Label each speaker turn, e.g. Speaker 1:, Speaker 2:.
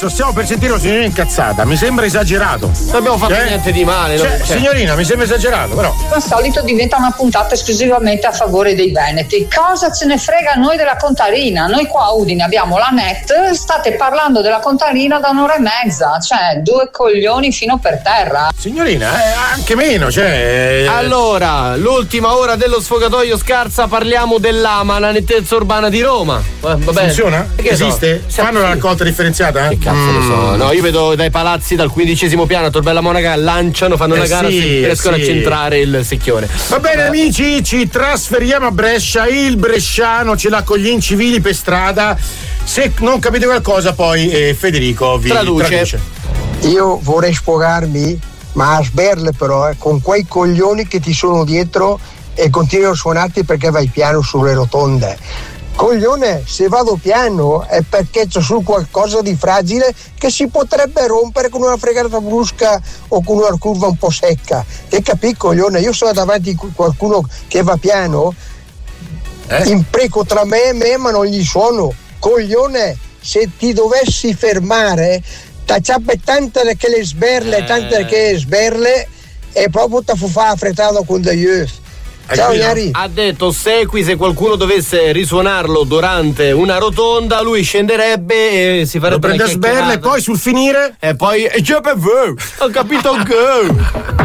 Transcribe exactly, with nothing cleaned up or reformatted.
Speaker 1: adesso stiamo per sentire una signorina incazzata, mi sembra esagerato.
Speaker 2: Non abbiamo fatto
Speaker 1: cioè,
Speaker 2: niente di male.
Speaker 1: Cioè,
Speaker 2: no?
Speaker 1: Signorina, mi sembra esagerato, però.
Speaker 3: Al solito diventa una puntata esclusivamente a favore dei veneti. Cosa ce ne frega a noi della Contarina? Noi qua a Udine abbiamo la Net, state parlando della Contarina da un'ora e mezza, cioè due coglioni fino per terra.
Speaker 1: Signorina, eh, anche meno, cioè.
Speaker 2: Allora, l'ultima ora dello sfogatoio Scarsa, parliamo dell'Ama, la nettezza urbana di Roma. Va bene.
Speaker 1: Funziona?
Speaker 2: Che
Speaker 1: Esiste?
Speaker 2: So?
Speaker 1: Fanno la raccolta differenziata?
Speaker 2: Che cazzo mm. ne so? No, io vedo dai palazzi dal quindicesimo piano a Torbella Monaca lanciano, fanno
Speaker 1: eh
Speaker 2: una gara
Speaker 1: sì,
Speaker 2: se riescono
Speaker 1: sì.
Speaker 2: a centrare il secchione.
Speaker 1: Va bene, eh. amici, ci trasferiamo a Brescia. Il bresciano ce l'ha con gli incivili per strada. Se non capite qualcosa, poi eh, Federico vi
Speaker 2: traduce.
Speaker 1: traduce.
Speaker 4: Io vorrei sfogarmi, ma a sberle però, eh, con quei coglioni che ti sono dietro e continuano a suonarti perché vai piano sulle rotonde. Coglione, se vado piano è perché c'è su qualcosa di fragile che si potrebbe rompere con una fregata brusca o con una curva un po' secca. Che capì, coglione? Io sono davanti a qualcuno che va piano, eh? impreco tra me e me, ma non gli suono. Coglione, se ti dovessi fermare, t'acciappe tante che le sberle, eh. tante che le sberle, e proprio ti fa affrettato con degli œufs. Ciao Iari.
Speaker 2: Ha detto segui, se qualcuno dovesse risuonarlo durante una rotonda lui scenderebbe e si farebbe
Speaker 1: lo prende a sberle e poi sul finire
Speaker 2: e poi ho capito che